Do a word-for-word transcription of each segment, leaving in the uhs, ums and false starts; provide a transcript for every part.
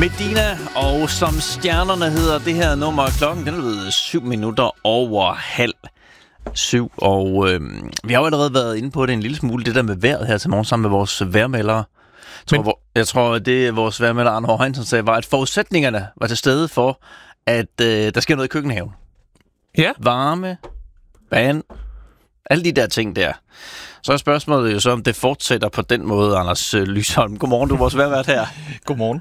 Medina, og som stjernerne hedder det her nummer. Klokken den er blevet syv minutter over halv syv, og øh, vi har jo allerede været inde på det en lille smule, det der med vejret her til morgen sammen med vores vejrmeldere. Jeg tror, Men... jeg tror det vores vejrmelder Arne Hård sagde, var, at forudsætningerne var til stede for, at øh, der sker noget i køkkenhaven. Ja. Varme, vand, alle de der ting der. Så er spørgsmålet jo så, om det fortsætter på den måde, Anders Lysholm. Godmorgen, du er vores vejrvært her. Godmorgen.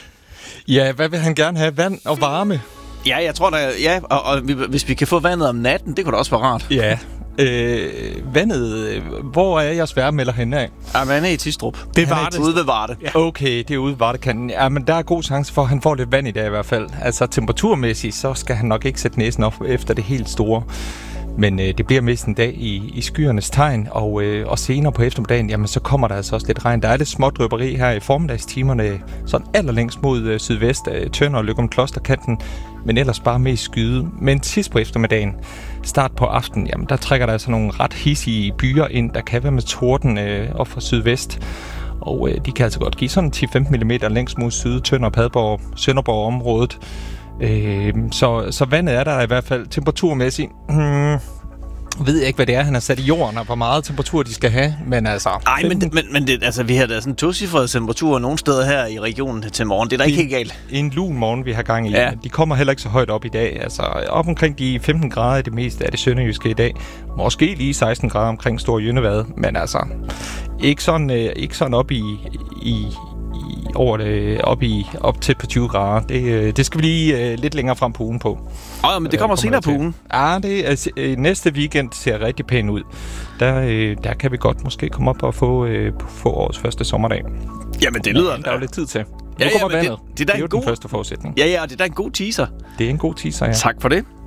Ja, hvad vil han gerne have? Vand og varme? Ja, jeg tror da, ja, og, og hvis vi kan få vandet om natten, det kunne da også være rart. Ja, øh, vandet, hvor er jeres vejrmelder henne af? Ja, men han er i Tistrup. Det var det. Ude ved Varde. Ja. Okay, det er ude ved Vardekanten. Ja, men der er god chance for, at han får lidt vand i dag i hvert fald. Altså temperaturmæssigt, så skal han nok ikke sætte næsen op efter det helt store. Men øh, det bliver mest en dag i, i skyernes tegn, og, øh, og senere på eftermiddagen, jamen så kommer der altså også lidt regn. Der er lidt småt drypperi her i formiddagstimerne, sådan allerlængst mod øh, sydvest af Tønder og Løgum Klosterkanten, men ellers bare mest skyde. Men sidst på eftermiddagen, start på aftenen, jamen der trækker der altså nogle ret hissige byer ind, der kan være med torden øh, op fra sydvest. Og øh, de kan altså godt give sådan ti til femten millimeter længst mod syd, Tønder, Padborg, Sønderborg-området. Øh, så, så vandet er der i hvert fald temperaturmæssigt. Hmm, ved jeg ikke, hvad det er, han har sat i jorden, og hvor meget temperatur de skal have, men altså... Nej, men, det, men, men det, altså, vi har da sådan tocifrede temperaturer nogle steder her i regionen til morgen. Det er da ikke helt galt. En lun morgen, vi har gang i. Ja. De kommer heller ikke så højt op i dag. Altså op omkring de femten grader i det meste af det sønderjyske i dag. Måske lige seksten grader omkring Store Jønnevad, men altså ikke sådan, øh, ikke sådan op i... i over det, op, i, op til på tyve grader. Det, det skal vi lige uh, lidt længere frem på ugen på. Åh, oh, men det kommer, kommer senere på ugen. Ja, det er, uh, næste weekend ser rigtig pæn ud. Der, uh, der kan vi godt måske komme op og få, uh, få årets første sommerdag. Jamen, det lyder... Ja, der er jo lidt tid til. Nu ja, kommer ja, vandet. Det, det, er det er jo god... den første forudsætning. Ja, ja, og det er da en god teaser. Det er en god teaser, ja. Tak for det.